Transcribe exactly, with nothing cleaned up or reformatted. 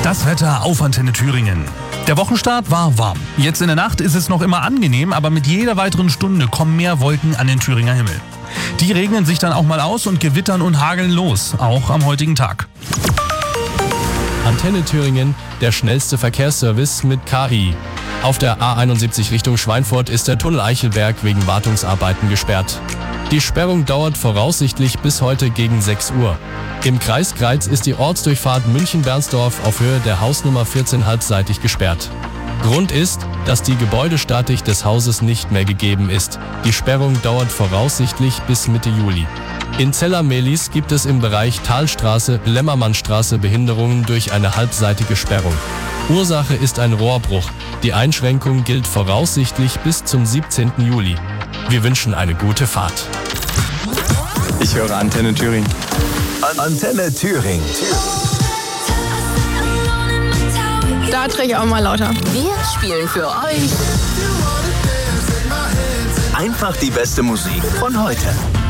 Das Wetter auf Antenne Thüringen. Der Wochenstart war warm. Jetzt in der Nacht ist es noch immer angenehm, aber mit jeder weiteren Stunde kommen mehr Wolken an den Thüringer Himmel. Die regnen sich dann auch mal aus und gewittern und hageln los, auch am heutigen Tag. Antenne Thüringen, der schnellste Verkehrsservice mit K I. Auf der A einundsiebzig Richtung Schweinfurt ist der Tunnel Eichelberg wegen Wartungsarbeiten gesperrt. Die Sperrung dauert voraussichtlich bis heute gegen sechs Uhr. Im Kreis Greiz ist die Ortsdurchfahrt München-Bernsdorf auf Höhe der Hausnummer vierzehn halbseitig gesperrt. Grund ist, dass die Gebäudestatik des Hauses nicht mehr gegeben ist. Die Sperrung dauert voraussichtlich bis Mitte Juli. In Zella-Mehlis gibt es im Bereich Talstraße-Lämmermannstraße Behinderungen durch eine halbseitige Sperrung. Ursache ist ein Rohrbruch. Die Einschränkung gilt voraussichtlich bis zum siebzehnten Juli. Wir wünschen eine gute Fahrt. Ich höre Antenne Thüringen. Antenne Thüringen. Da drehe ich auch mal lauter. Wir spielen für euch Einfach die beste Musik von heute.